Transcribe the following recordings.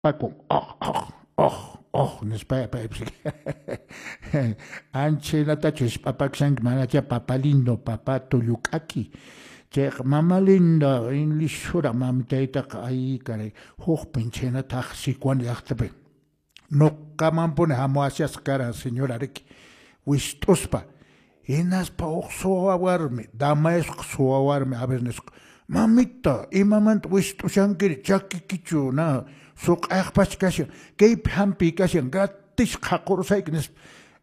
Paco, nespa anche la tacho es papá sang manacha papá lindo, papá tuyukaki. Che mama linda in lishura mamitaita kai kare hoch pinchena taxi kwan yachtape. No kaman pone hamuasias cara señora Reki. Wistuspa. Inas pa oxo awarme, dama es xo awarme a ver nes. Mamita, imamant wistusankiri chakikichu na sok akpach kasyan. Kay hampi kasyan gratis kakurusay kines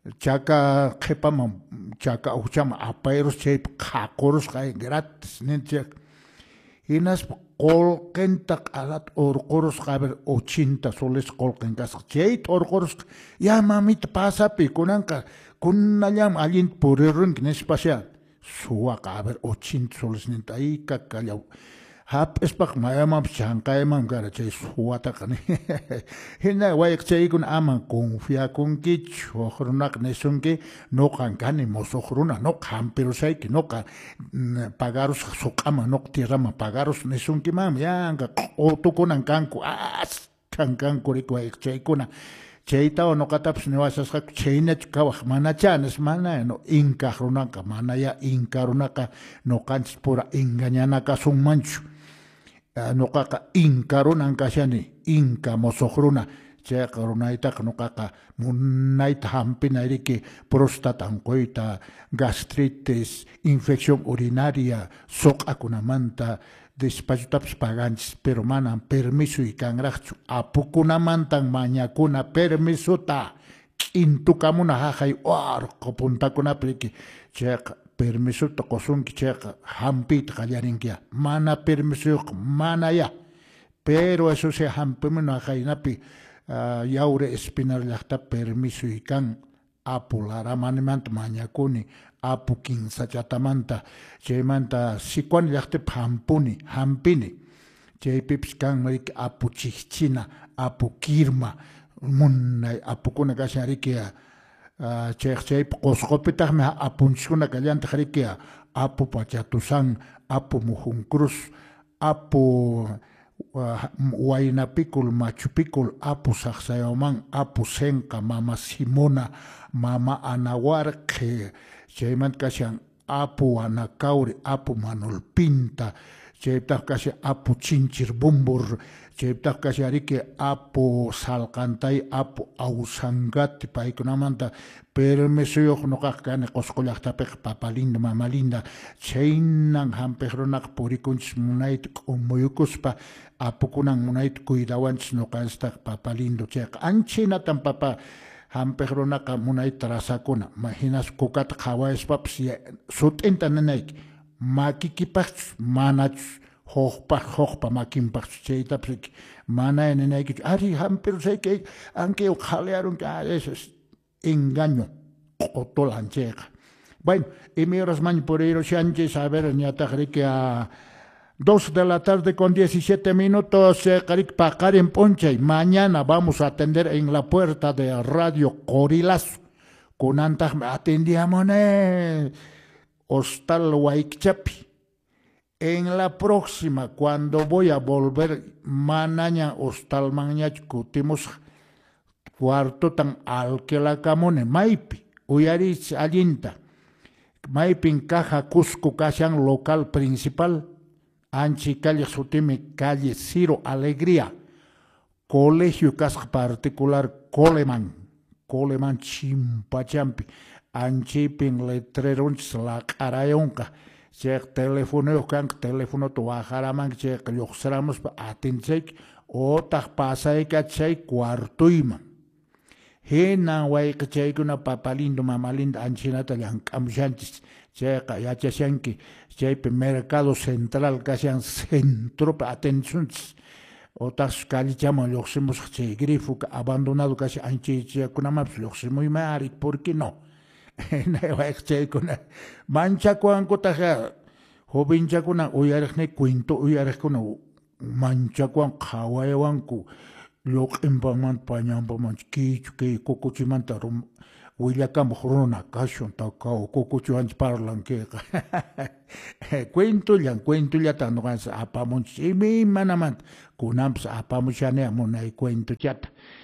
chaka kepamam chaka uchama apairos chay kakurus kay gratis ninchak. Inas kolkentak alat orkoros kaber 80 soles kolkenkas. Chay orkoros ya mamita pasapi kunanka kunnalyam alin purirun kines pasyan. Suwa kaber 80 soles nintai kakayaw. Hap espak mayamam chankayamam gara chay suwata kani. Hina wayak chay kun ama confia kun kich ojrunak nesunki no kankani mosohruna no kampirusay ki no ka pagarus sukama no tirama pagarus nesunki mam yanga otukunan kanku kankanku rik wayak chay kuna. Chayta no kataps niwasasqa chaynach kawaq manachanes mana no inka runaka manaya inka runaka no kanchis pura engañanaka sunmanchu noqaqa inka runan kashani inka mosoqruna chayqa runaytaqa noqaqa munayta hampinayriki prostata anquyta gastritis infección urinaria soq'akunamanta despachutapas paganchis pero manan permiso ikanraqchu apukunamantan mañakuna permisuta k'intukamuna haqay warqa puntakunapi chayqa permisuta qosunki chayqa hampita qallarinkiya mana permiso manaya pero eso se hampimuna haqaynapi yaure espinar llaqta permiso ikan apularamanimanta mañakuni apu kinsachatamanta chaymanta sikuan llaqta hampini chaypipas kanmariki apu chiqchina apu kirma munay apukuna kashan rikiya chaypi qosqopitaqmi apunchikuna kallantaq rikiya apu pachatusan apu mujuncruz apu Huaynapikul, Machupikul, Apu Sacsayhuamán, Apu Senqa, Mama Simona, Mama Anahuarque, Chayman kashan Apu Anacaure, Apu Manolpinta, Chaytaq kashan Apu Chinchirbumbur, Chaytaq kashariki Apu Salcantay, Apu Ausangati, paykunamanta permisoyoq nuqaq kani qosqollaqtapiqa papalinda mamalinda chaynan hampiqrunaq purikunchis munayta k'umuyukuspa apukunan munayta cuidawanchis nuqanchistaq papalindo chayqa anchinatan papa hampiqrunaqa munayta rasakuna imaginas kukata qhawayaspapas sut'inta nanayki makikipaqchus manachus hoqpa makinpaqchus chaytapas manay ninaykichu ari hampirusayki anque qhalearunki eso es engaño otolancheqa. Bueno, y mi horas mañana por ir Sánchez a ver ñatajrique a 2 de la tarde con 17 minutos, Karik Pacar en Poncha. Y mañana vamos a atender en la puerta de Radio Corilazo. Con antas atendíamos Hostal Huaychapi. En la próxima, cuando voy a volver, manaña Hostal Mañach, cutimos cuarto tan alquilacamone, Maipi, Uyarich Allinta. Maipin Caja Cusco Cashan local principal. Anchi calle Sutimi, calle Ciro Alegría. Colegio Casca Particular Coleman Chimpachampi. Anchipin Letrerunch la Carayonca. Chek teléfono teléfono to bajaraman chek yoxramos atinchek o tak pasay chay cuartoiman. Hena way chay kuna papalindo mamalindo anchinata yang amshantis chay yachashanki chay mercado central kashan centro atención o tas calichama yoximos chay grifo abandonado casi anchi kuna maps yoximo marik ¿por qué no? Manchacuanco taja, joven chacuna, uyarne cuento, uyarne manchacuan, hawaii lok empamant pañampaman, kichu, que cocochimantarum, Willacam Rona Cashon Tacao, Cocuchuans parlan que cuento ya tan apamunch y mi manamant, kunamps apamuchane mona y cuento chat.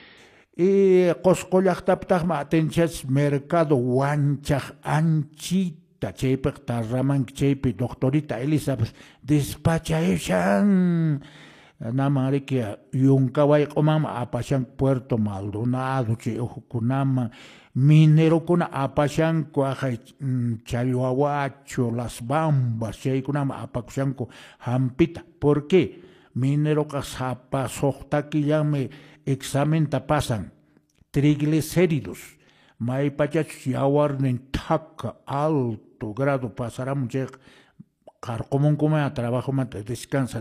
Y coscollactaptagma atenchas mercado wanchach anchita chepek tarraman chepe doctorita Elizabeth despacha eshan. Namariki yunkaway komama apashan Puerto Maldonado che kunama minero kuna apashan kuajay Chalhuahuacho, Las Bambas che kunama apashanko hampita. ¿Por qué? Minero kasapa sohtaki llame examen tapasan triglicéridos may pachach yawarnen taka alto grado pasarán che carcomón come a trabajo descansa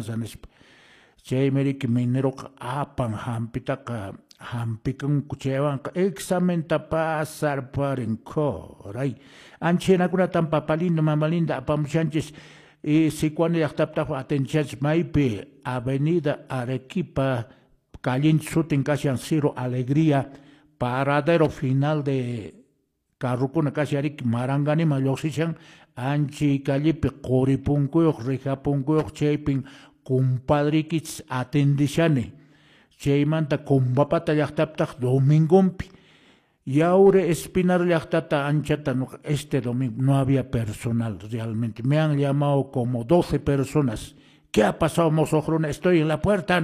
Chay merik minero apan hampitaka hampikan kuchewan examen tapasar parenko ray anchena kuna tan papalindo mamalinda apamuchanches y si cuando ya está atenchas maipe avenida Arequipa Callin Suten Casian Ciro Alegría paradero final de Carrucuna Casiarik Marangani Malosichan anchi callipe Coripunco Rijapunco Chaping compadriquits atendishane. Cheymanta kumbapata llaqtaptaq domingompi. Yaure Espinar llaqtata anchata este domingo no había personal realmente. Me han llamado como 12 personas. ¿Qué ha pasado, mozojrona? Estoy en la puerta.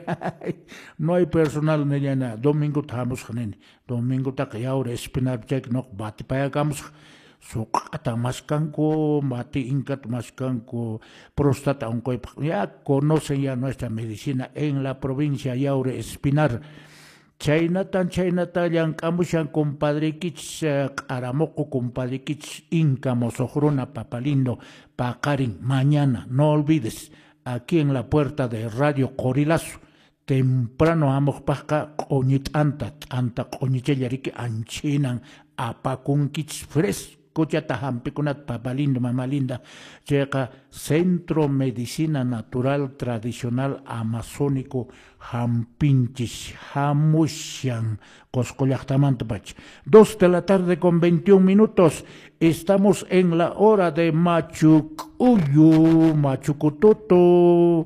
No hay personal nena. Domingo estamos en domingo ta yaure Espinar check no bate para acá. Sukata mascanco, mati incat mascanco, próstata onco. Ya conocen ya nuestra medicina en la provincia Yaure Espinar. Chaynatan yankamushan compadre kich aramoco compadre kich inca mozojrona papalindo pacarin mañana. No olvides, aquí en la puerta de Radio Corilazo. Temprano amos pasca coñitanta, anta coñichellariki anchinan apacunkich fresco. Cochata hampikunat papalindo mamalinda llega Centro Medicina Natural Tradicional Amazónico Hampinchis Hamushan Coscollactamantapach 2 de la tarde con 21 minutos. Estamos en la hora de Machucuyu, Machucutoto,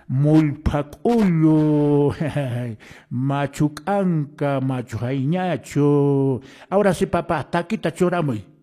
Mulpacuyo, Machucanca, Machujainacho. Ahora sí, papá, taquita choramoy.